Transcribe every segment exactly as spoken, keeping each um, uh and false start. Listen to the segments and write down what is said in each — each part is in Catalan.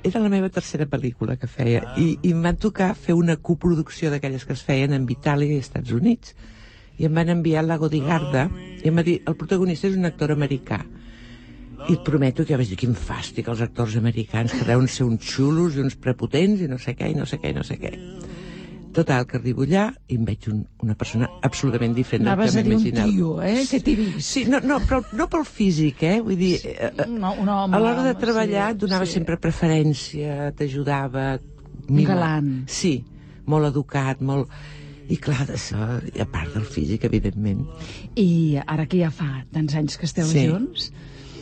era la meva tercera pel·lícula que feia, i, i em van tocar fer una coproducció d'aquelles que es feien en Itàlia i Estats Units, i em van enviar al Lago di Garda, i em va dir, el protagonista és un actor americà. I et prometo que jo vaig dir, quin fàstic els actors americans, que deuen ser uns xulos i uns prepotents i no sé què, i no sé què, i no sé què. Total, que arribo allà i em veig un, una persona absolutament diferent del que m'imaginava. Anaves a dir un tio, eh, que t'he vist. Sí, no, no, però no pel físic, eh? Vull dir, eh, no, un home, a l'hora de treballar sí, et donava sí. sempre preferència, t'ajudava. Un galant. Sí, molt educat, molt... I clar, d'això, a part del físic, evidentment. I ara que ja fa tants anys que esteu Sí. junts,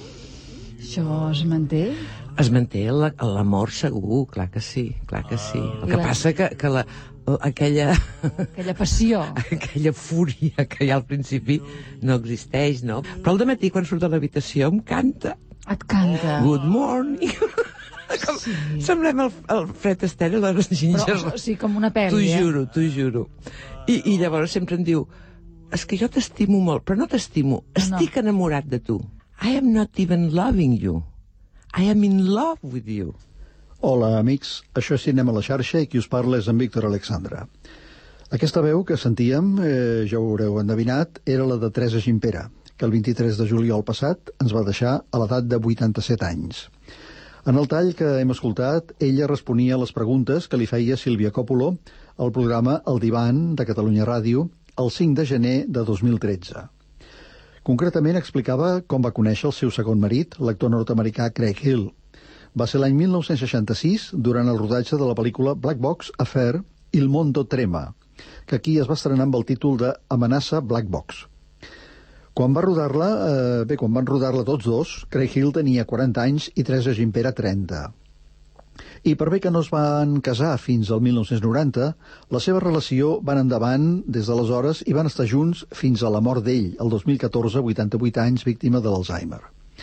això es manté? Es manté la- l'amor segur, clar que sí, clar que sí. El que la- passa que, que la, aquella, Aquella passió. aquella fúria que hi ha al principi no existeix, no? Però al dematí, quan surt de l'habitació, em canta. Et canta. Good morning. Com, Sí. Semblem el, el Fred Astaire a les Ginger. Però, sí, com una pel·li, T'ho eh? juro, t'ho juro. I, I llavors sempre em diu, és que jo t'estimo molt, però no t'estimo, estic enamorat de tu. I am not even loving you. I am in love with you. Hola, amics. Això és Cinema a la xarxa i qui us parla és en Víctor Alexandra. Aquesta veu que sentíem, eh, ja ho haureu endevinat, era la de Teresa Gimpera, que el vint-i-tres de juliol passat ens va deixar a l'edat de vuitanta-set anys. En el tall que hem escoltat, ella responia a les preguntes que li feia Sílvia Coppolo al programa El Divan de Catalunya Ràdio el cinc de gener de dos mil tretze. Concretament explicava com va conèixer el seu segon marit, l'actor nord-americà Craig Hill. Va ser l'any mil nou-cents seixanta-sis, durant el rodatge de la pel·lícula Black Box Affair Il Mondo Trema, que aquí es va estrenar amb el títol de Amenaça Black Box. Quan va rodar-la, eh, bé, quan van rodar-la tots dos, Craig Hill tenia quaranta anys i Teresa Gimpera trenta. I per bé que no es van casar fins al mil nou-cents noranta, la seva relació va endavant des d'aleshores i van estar junts fins a la mort d'ell, el dos mil catorze, vuitanta-vuit anys, víctima de l'Alzheimer.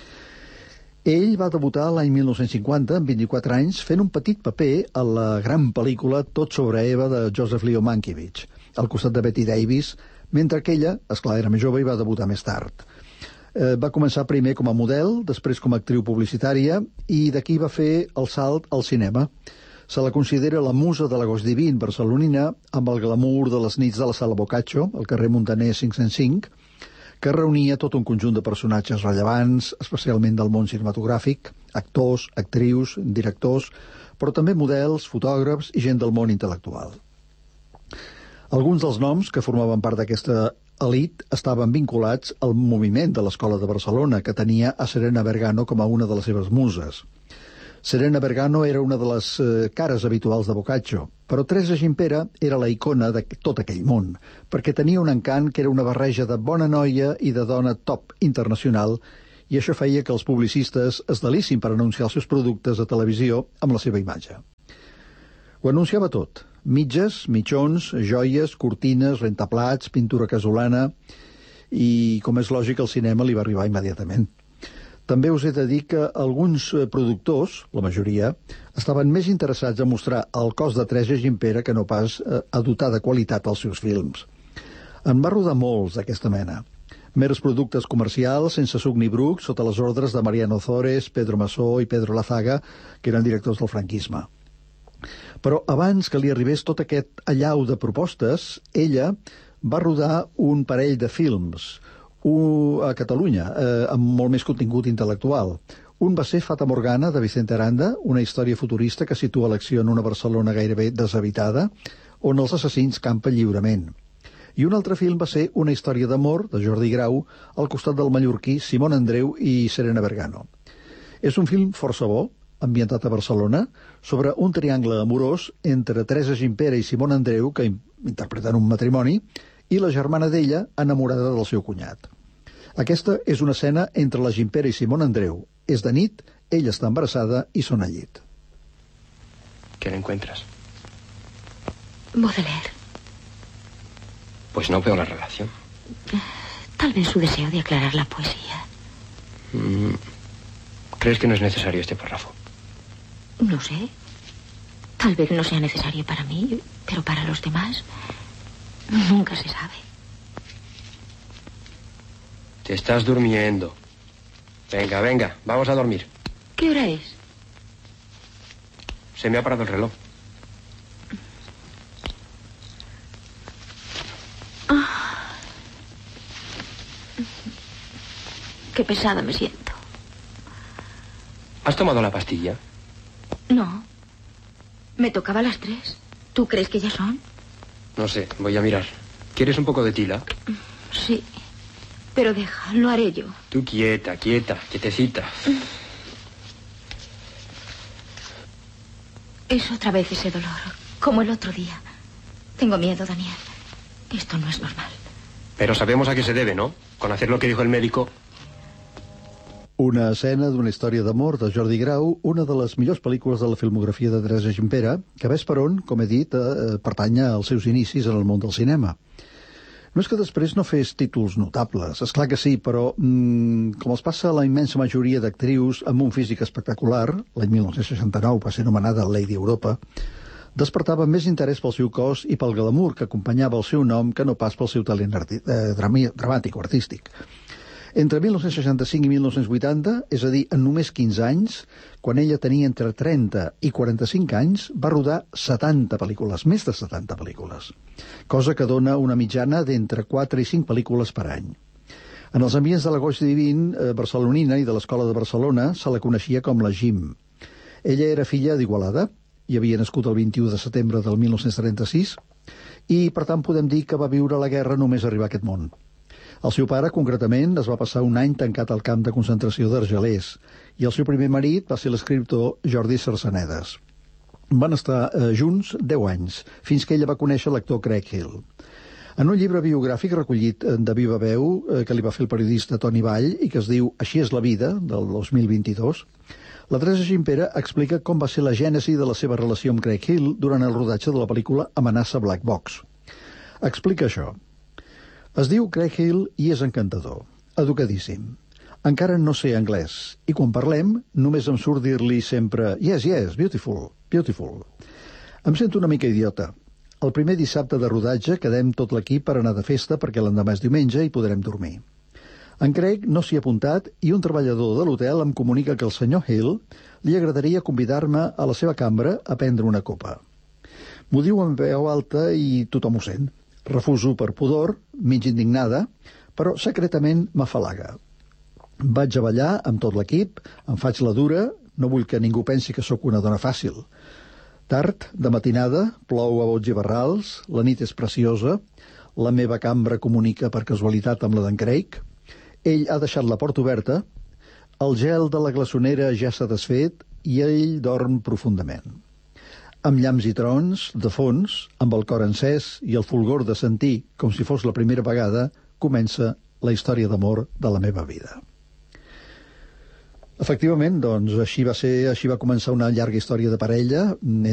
Ell va debutar l'any mil nou-cents cinquanta, amb vint-i-quatre anys, fent un petit paper a la gran pel·lícula Tot sobre Eva de Joseph Leo Mankiewicz, al costat de Bette Davis, mentre que ella, esclar, era més jove i va debutar més tard. Eh, va començar primer com a model, després com a actriu publicitària, i d'aquí va fer el salt al cinema. Se la considera la musa de l'agost divin barcelonina, amb el glamour de les nits de la Sala Boccaccio, al carrer Muntaner cinc-cents cinc, que reunia tot un conjunt de personatges rellevants, especialment del món cinematogràfic, actors, actrius, directors, però també models, fotògrafs i gent del món intel·lectual. Alguns dels noms que formaven part d'aquesta elit estaven vinculats al moviment de l'Escola de Barcelona, que tenia a Serena Bergano com a una de les seves muses. Serena Bergano era una de les eh, cares habituals de Boccaccio, però Teresa Gimpera era la icona de tot aquell món, perquè tenia un encant que era una barreja de bona noia i de dona top internacional, i això feia que els publicistes es delissin per anunciar els seus productes a televisió amb la seva imatge. Ho anunciava tot: mitges, mitjons, joies, cortines, rentaplats, pintura casolana, i, com és lògic, el cinema li va arribar immediatament. També us he de dir que alguns productors, la majoria, estaven més interessats a mostrar el cos de Teresa Gimpera que no pas a dotar de qualitat els seus films. En va rodar molts d'aquesta mena. Mers productes comercials, sense suc ni bruc, sota les ordres de Mariano Ozores, Pedro Masó i Pedro Lazaga, que eren directors del franquisme. Però abans que li arribés tot aquest allau de propostes, ella va rodar un parell de films, un a Catalunya, eh, amb molt més contingut intel·lectual. Un va ser Fata Morgana, de Vicente Aranda, una història futurista que situa l'acció en una Barcelona gairebé deshabitada, on els assassins campen lliurement. I un altre film va ser Una història d'amor, de Jordi Grau, al costat del mallorquí Simón Andreu i Serena Bergano. És un film força bo, ambientat a Barcelona, sobre un triangle amorós entre Teresa Gimpera i Simón Andreu, que interpreten un matrimoni, i la germana d'ella, enamorada del seu cunyat. Aquesta és una escena entre la Gimpera i Simón Andreu. És de nit, ella està embarassada i són al llit. ¿Qué le encuentras? Baudelaire. Pues no veo la relación. Tal vez su deseo de aclarar la poesía. Mm, ¿Crees que no es necesario este párrafo? No sé. Tal vez no sea necesario para mí, pero para los demás nunca se sabe. Te estás durmiendo. Venga, venga, vamos a dormir. ¿Qué hora es? Se me ha parado el reloj. Qué pesada me siento. ¿Has tomado la pastilla? No. Me tocaba a las tres. ¿Tú crees que ya son? No sé, voy a mirar. ¿Quieres un poco de tila? Sí. Pero deja, lo haré yo. Tú quieta, quieta, quietecita. Es otra vez ese dolor, como el otro día. Tengo miedo, Daniel. Esto no es normal. Pero sabemos a qué se debe, ¿no? Con hacer lo que dijo el médico. Una escena d'una història d'amor de Jordi Grau, una de les millors pel·lícules de la filmografia de Teresa Gimpera, que ves per on, com he dit, eh, pertanya als seus inicis en el món del cinema. No és que després no fes títols notables, és clar que sí, però mmm, com els passa a la immensa majoria d'actrius amb un físic espectacular, l'any mil nou-cents seixanta-nou va ser anomenada Lady Europa, despertava més interès pel seu cos i pel glamour que acompanyava el seu nom que no pas pel seu talent arti- eh, dramàtic o artístic. Entre mil nou-cents seixanta-cinc i mil nou-cents vuitanta, és a dir, en només quinze anys, quan ella tenia entre trenta i quaranta-cinc anys, va rodar setanta pel·lícules, més de setanta pel·lícules, cosa que dona una mitjana d'entre quatre i cinc pel·lícules per any. En els ambients de la Goix Divin eh, barcelonina i de l'Escola de Barcelona se la coneixia com la Jim. Ella era filla d'Igualada, i havia nascut el vint-i-u de setembre del mil nou-cents trenta-sis, i per tant podem dir que va viure la guerra només arribar a aquest món. El seu pare, concretament, es va passar un any tancat al camp de concentració d'Argelers i el seu primer marit va ser l'escriptor Jordi Sarsenedes. Van estar eh, junts deu anys, fins que ella va conèixer l'actor Craig Hill. En un llibre biogràfic recollit de viva veu eh, que li va fer el periodista Toni Vall i que es diu Així és la vida, del dos mil vint-i-dos, la Teresa Gimpera explica com va ser la gènesi de la seva relació amb Craig Hill durant el rodatge de la pel·lícula Amenaça Black Box. Explica això. Es diu Craig Hill i és encantador, educadíssim. Encara no sé anglès, i quan parlem només em surt dir-li sempre yes, yes, beautiful, beautiful. Em sento una mica idiota. El primer dissabte de rodatge quedem tot l'equip per anar de festa perquè l'endemà és diumenge i podrem dormir. En Craig no s'hi ha apuntat i un treballador de l'hotel em comunica que el senyor Hill li agradaria convidar-me a la seva cambra a prendre una copa. M'ho diu en veu alta i tothom ho sent. Refuso per pudor, mig indignada, però secretament m'afalaga. Vaig a ballar amb tot l'equip, em faig la dura, no vull que ningú pensi que sóc una dona fàcil. Tard, de matinada, plou a bots i barrals, la nit és preciosa, la meva cambra comunica per casualitat amb la d'en Craig, ell ha deixat la porta oberta, el gel de la glaçonera ja s'ha desfet i ell dorm profundament. Amb llamps i trons, de fons, amb el cor encès i el fulgor de sentir, com si fos la primera vegada, comença la història d'amor de la meva vida. Efectivament, doncs, així va ser, així va començar una llarga història de parella.